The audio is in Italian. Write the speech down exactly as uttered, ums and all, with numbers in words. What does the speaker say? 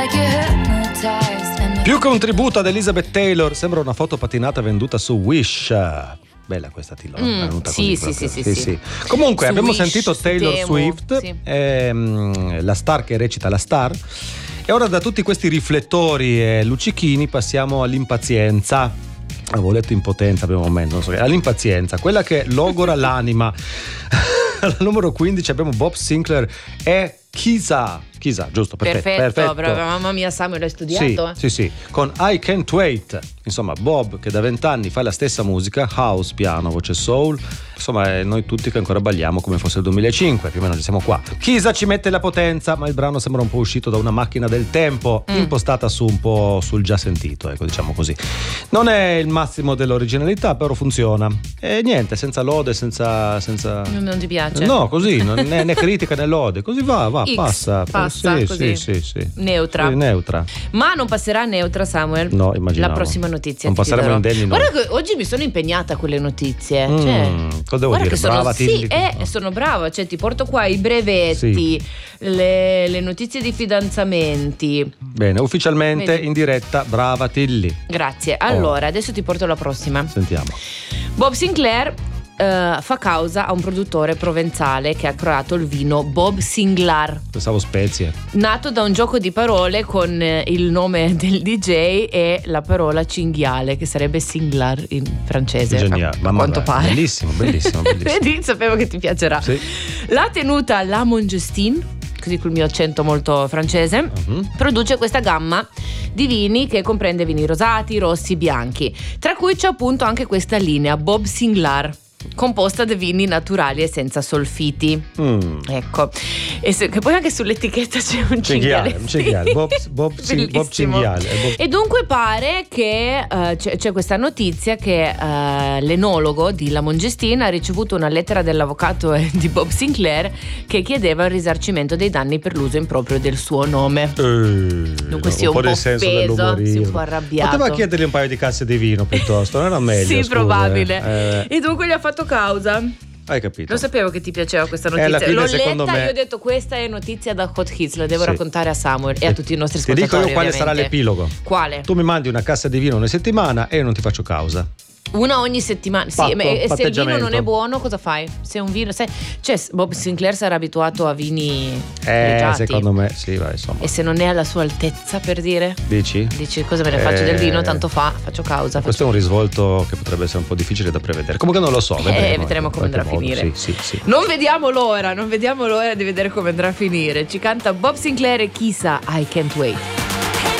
Più che un tributo ad Elizabeth Taylor, sembra una foto patinata venduta su Wish. Bella questa Tilo, mm, è venuta sì, così sì, sì, sì, sì, sì. Comunque su abbiamo Wish, sentito su Taylor Temu, Swift, sì. ehm, la star che recita la star. E ora da tutti questi riflettori e luccichini passiamo all'impazienza. Avevo letto impotenza per un momento, non so che. All'impazienza, quella che logora l'anima. Al numero quindici abbiamo Bob Sinclair e Chissà. Chissà, giusto, perfetto. Perfetto, perfetto. Proprio, mamma mia, Samuel, hai studiato? Sì, sì, sì, con I Can't Wait. Insomma, Bob che da vent'anni fa la stessa musica, house, piano, voce soul. Insomma, noi tutti che ancora balliamo come fosse il duemilacinque, più o meno ci siamo qua. Chissà ci mette la potenza, ma il brano sembra un po' uscito da una macchina del tempo, mm. impostata su un po' sul già sentito, ecco, diciamo così. Non è il massimo dell'originalità, però funziona. E niente, senza lode, senza... senza... Non, non ti piace? No, così, non è né critica né lode, così va, va, X, passa. passa sì, così. Sì, sì, sì. Neutra. Sì, neutra. Ma non passerà neutra, Samuel? No, immaginavo. La prossima notizia. Non passeremo indenni noi. Guarda che oggi mi sono impegnata a quelle notizie. Mm, cioè, cosa devo dire? sono, Brava, sì, Tilly. eh, sono brava. Cioè, ti porto qua i brevetti, sì. le, le notizie di fidanzamenti. Bene, ufficialmente Vedi. in diretta. Brava Tilly. Grazie. Allora, oh. adesso ti porto la prossima. Sentiamo. Bob Sinclair Uh, fa causa a un produttore provenzale che ha creato il vino Bob Singlar. Pensavo spezie. Nato da un gioco di parole con eh, il nome del D J e la parola cinghiale, che sarebbe Singlar in francese. Geniale, a, a quanto beh, pare. Bellissimo, bellissimo, bellissimo. Vedi, sapevo che ti piacerà. Sì. La tenuta La Mongestin, così col mio accento molto francese, uh-huh. produce questa gamma di vini che comprende vini rosati, rossi, bianchi, tra cui c'è appunto anche questa linea Bob Singlar, composta da vini naturali e senza solfiti. Mm. Ecco. E se, che poi anche sull'etichetta c'è un cinghiale. Un cinghiale. Bob, Bob, Cing, Bob Cinghiale. Bob. E dunque pare che uh, c'è, c'è questa notizia che uh, l'enologo di La Mongestin ha ricevuto una lettera dell'avvocato di Bob Sinclair che chiedeva il risarcimento dei danni per l'uso improprio del suo nome. Eh, dunque si è un, un po' offeso, si è un po' arrabbiato. Poteva chiedergli un paio di casse di vino piuttosto, non era meglio? Sì, scusa, probabile. Eh. E dunque gli ha fatto causa. Hai capito? Lo sapevo che ti piaceva questa notizia. Fine, L'ho letta me... e io ho detto questa è notizia da Hot Hits, la devo sì. raccontare a Samuel e a tutti i nostri ti ascoltatori. Ti dico io quale ovviamente. sarà l'epilogo. Quale? Tu mi mandi una cassa di vino ogni settimana e io non ti faccio causa. Una ogni settimana. Sì, Patto, ma se il vino non è buono, cosa fai? Se un vino, sai, cioè Bob Sinclair sarà abituato a vini eh, pregiati. secondo me, sì, vai, insomma. E se non è alla sua altezza, per dire? Dici? Dici cosa me ne faccio eh, del vino, tanto fa, faccio causa. Questo faccio... è un risvolto che potrebbe essere un po' difficile da prevedere. Comunque non lo so, vedremo. Eh, vedremo come andrà a finire. Sì, sì, sì. Non vediamo l'ora, non vediamo l'ora di vedere come andrà a finire. Ci canta Bob Sinclair e Chissà I Can't Wait.